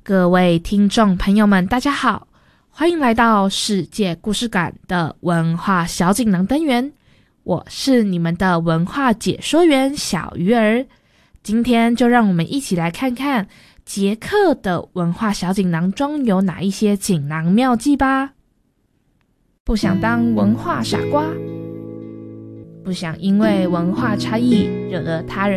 各位听众朋友们大家好，欢迎来到世界故事馆的文化小锦囊单元，我是你们的文化解说员小鱼儿。今天就让我们一起来看看捷克的文化小锦囊中有哪一些锦囊妙计吧。不想当文化傻瓜，不想因为文化差异惹得他人